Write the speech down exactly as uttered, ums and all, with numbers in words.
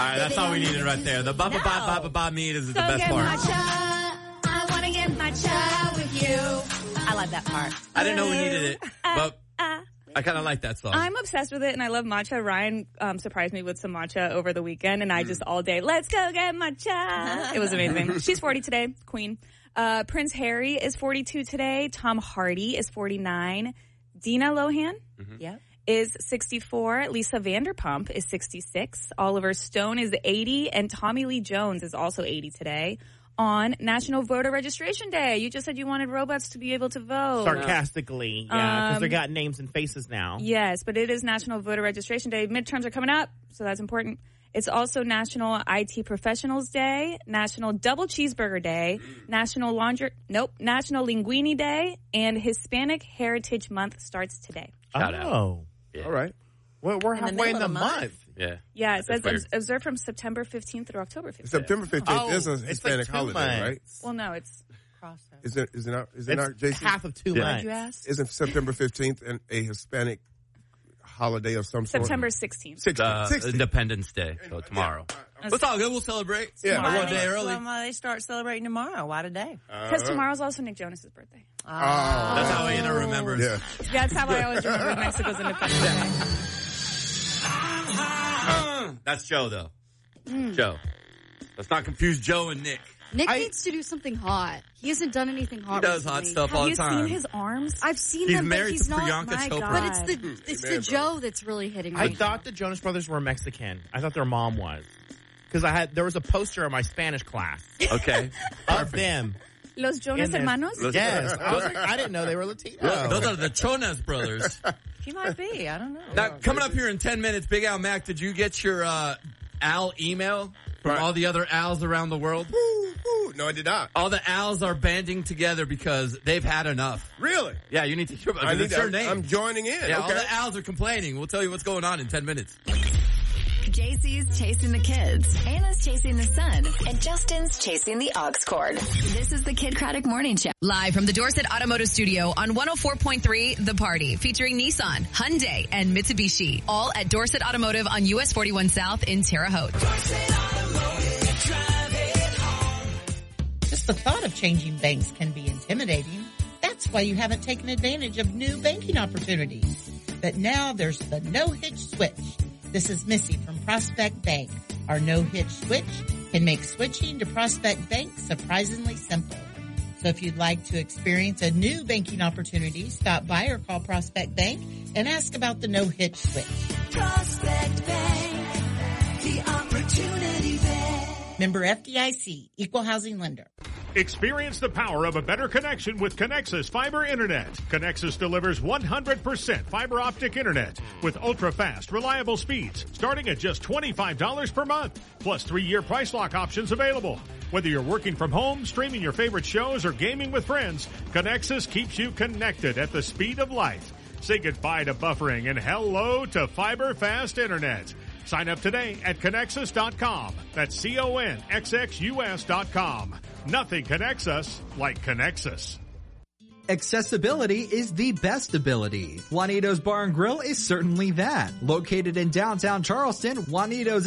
right, that's all we needed right there. The ba ba ba ba ba ba meet is the Go best get part. matcha. I want to get matcha with you. I like that part. I didn't know we needed it, but I kind of like that song. I'm obsessed with it, and I love matcha. Ryan um, surprised me with some matcha over the weekend, and I just all day, let's go get matcha. It was amazing. She's forty today, queen. Uh, Prince Harry is forty-two today. Tom Hardy is forty-nine. Dina Lohan Mm-hmm. Yep. is sixty-four. Lisa Vanderpump is sixty-six. Oliver Stone is eighty, and Tommy Lee Jones is also eighty today. On National Voter Registration Day. You just said you wanted robots to be able to vote. Sarcastically, yeah, because Um, they got names and faces now. Yes, but it is National Voter Registration Day. Midterms are coming up, so that's important. It's also National I T Professionals Day, National Double Cheeseburger Day, National Laundry, nope, National Linguini Day, and Hispanic Heritage Month starts today. Shout out. Oh, Yeah. all right. Well, we're In the halfway in middle the of the month. month. Yeah. Yeah, it says That's weird. obs- observed from September fifteenth through October fifteenth. September fifteenth Oh, is a it's like Hispanic two holiday, months. right? Well, no, it's Crossover. Is it, is it not, is it not, It's J C? half of two Yeah. months. Did you ask? Isn't September fifteenth an, a Hispanic holiday of some sort? September sixteenth. sixteenth. Uh, sixteenth. Independence Day, so tomorrow. It's all good. We'll celebrate. Yeah. We're Why one they- day early. Why they start celebrating tomorrow? Why today? Because tomorrow's also Nick Jonas' birthday. Oh. That's how Anna remembers. Yeah. That's how I always remember Mexico's Independence Day. That's Joe, though. Joe. Let's not confuse Joe and Nick. Nick I- needs to do something hot. He hasn't done anything hot. He does hot recently. stuff all Have the you time. seen his arms? I've seen He's them, married but he's to not. Priyanka my Chopra. God. But it's the it's Amen, the Joe that's really hitting me. I thought the Jonas Brothers were Mexican. I thought their mom was. Because I had there was a poster in my Spanish class Okay. of them. Los Jonas In there. Hermanos? Yes, I, was like, I didn't know they were Latino. Those are the Chonas brothers. He might be. I don't know. Now, coming up here in ten minutes, Big Al Mac, did you get your uh, Al email from Right. all the other Als around the world? Woo, woo. No, I did not. All the Als are banding together because they've had enough. Really? Yeah, you need to hear about I it. need It's to, your I'm, name. I'm joining in. yeah, all okay. the Als are complaining. We'll tell you what's going on in ten minutes. J C's chasing the kids, Anna's chasing the sun, and Justin's chasing the aux cord. This is the Kid Craddock Morning Show. Live from the Dorset Automotive Studio on one oh four point three The Party, featuring Nissan, Hyundai, and Mitsubishi. All at Dorset Automotive on U S forty-one South in Terre Haute. Just the thought of changing banks can be intimidating. That's why you haven't taken advantage of new banking opportunities. But now there's the no-hitch switch. This is Missy from Prospect Bank. Our no-hitch switch can make switching to Prospect Bank surprisingly simple. So if you'd like to experience a new banking opportunity, stop by or call Prospect Bank and ask about the no-hitch switch. Prospect Bank, the opportunity bank. Member F D I C, Equal Housing Lender. Experience the power of a better connection with Connexus Fiber Internet. Connexus delivers one hundred percent fiber optic internet with ultra-fast, reliable speeds starting at just twenty-five dollars per month, plus three-year price lock options available. Whether you're working from home, streaming your favorite shows, or gaming with friends, Connexus keeps you connected at the speed of light. Say goodbye to buffering and hello to fiber fast internet. Sign up today at Connexus dot com. That's C O N X X U S dot com. Nothing connects us like Connexus. Accessibility is the best ability. Juanito's Bar and Grill is certainly that. Located in downtown Charleston, Juanito's